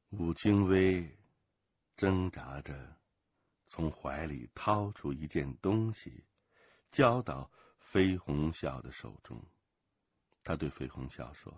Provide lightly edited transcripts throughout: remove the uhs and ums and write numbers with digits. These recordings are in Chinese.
武清微挣扎着从怀里掏出一件东西，交到飞鸿啸的手中。他对飞鸿啸说：“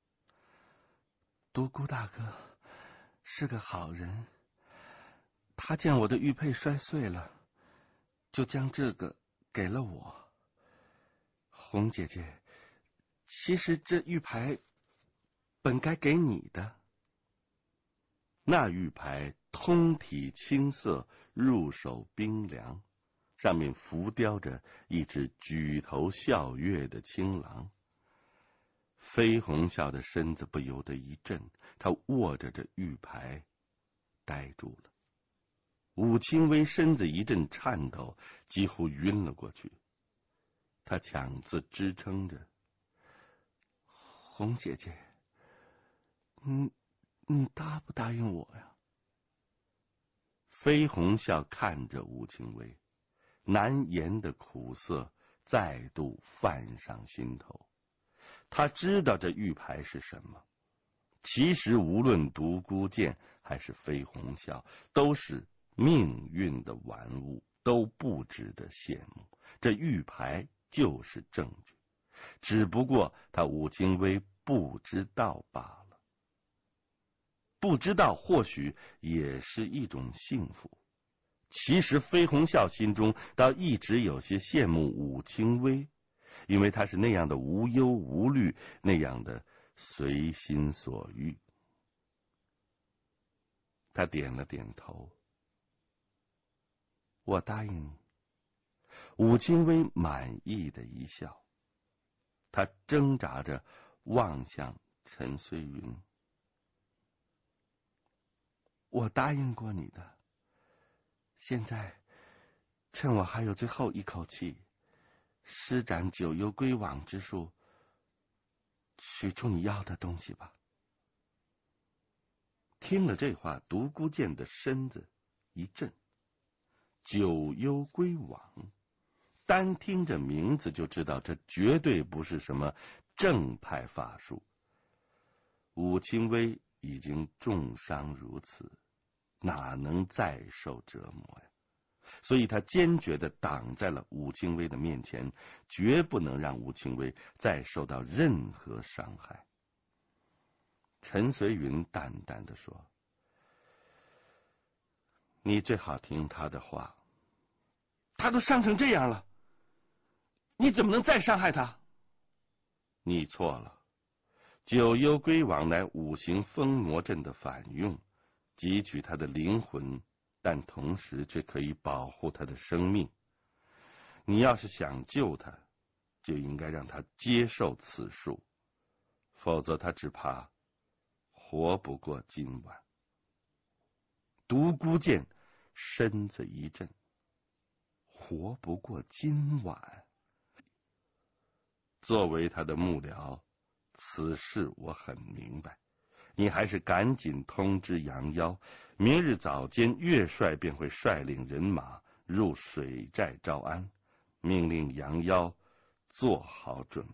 独孤大哥是个好人，他见我的玉佩摔碎了，就将这个给了我。红姐姐，其实这玉牌本该给你的。”那玉牌通体青色，入手冰凉，上面浮雕着一只举头笑月的青狼。飞鸿啸的身子不由得一震，他握着这玉牌呆住了。武清微身子一阵颤抖，几乎晕了过去。他强自支撑着：“红姐姐，你答不答应我呀？”飞鸿啸看着武清微，难言的苦涩再度泛上心头。他知道这玉牌是什么。其实无论独孤剑还是飞鸿啸，都是命运的玩物，都不值得羡慕。这玉牌就是证据，只不过他武清微不知道罢了。不知道或许也是一种幸福。其实飞鸿啸心中倒一直有些羡慕武清微，因为他是那样的无忧无虑，那样的随心所欲。他点了点头：“我答应你。”武清微满意的一笑，他挣扎着望向陈虽云：“我答应过你的，现在趁我还有最后一口气，施展九幽归往之术，取出你要的东西吧。”听了这话，独孤剑的身子一震。九幽归往，单听这名字就知道这绝对不是什么正派法术。武清微已经重伤如此，哪能再受折磨呀？所以他坚决地挡在了武清微的面前，绝不能让武清微再受到任何伤害。陈随云淡淡地说：“你最好听他的话，他都伤成这样了，你怎么能再伤害他？”“你错了，九幽归往乃五行封魔阵的反用，汲取他的灵魂，但同时却可以保护他的生命。你要是想救他，就应该让他接受此术，否则他只怕活不过今晚。”独孤剑身子一震：“活不过今晚？作为他的幕僚，此事我很明白。你还是赶紧通知杨妖，明日早间岳帅便会率领人马入水寨招安，命令杨妖做好准备。”